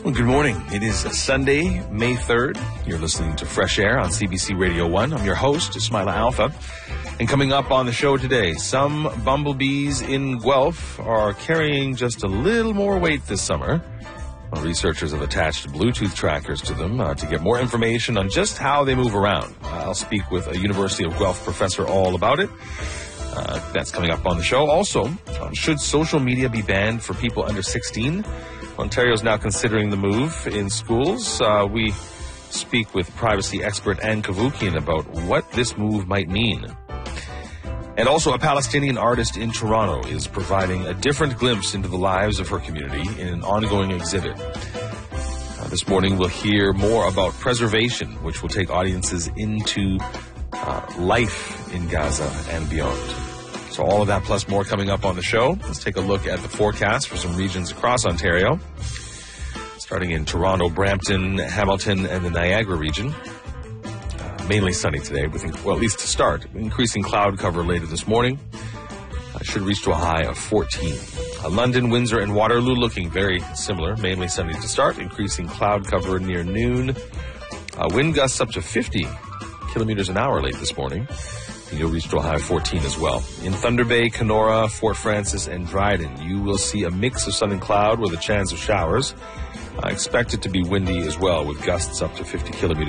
Well, good morning. It is Sunday, May 3rd. You're listening to Fresh Air on CBC Radio 1. I'm your host, Ismaila Alpha. And coming up on the show today, some bumblebees in Guelph are carrying just a little more weight this summer. Well, researchers have attached Bluetooth trackers to them to get more information on just how they move around. I'll speak with a University of Guelph professor all about it. That's coming up on the show. Also, should social media be banned for people under 16? Ontario is now considering the move in schools. We speak with privacy expert Anne Cavoukian about what this move might mean. And also, a Palestinian artist in Toronto is providing a different glimpse into the lives of her community in an ongoing exhibit. This morning, we'll hear more about preservation, which will take audiences into life in Gaza and beyond. So all of that plus more coming up on the show. Let's take a look at the forecast for some regions across Ontario. Starting in Toronto, Brampton, Hamilton, and the Niagara region. Mainly sunny today, with, well, at least to start. Increasing cloud cover later this morning. Should reach to a high of 14. London, Windsor, and Waterloo looking very similar. Mainly sunny to start. Increasing cloud cover near noon. Wind gusts up to 50 kilometers an hour late this morning. You'll reach to a high of 14 as well. In Thunder Bay, Kenora, Fort Francis, and Dryden, you will see a mix of sun and cloud with a chance of showers. Expect it to be windy as well, with gusts up to 50 kilometers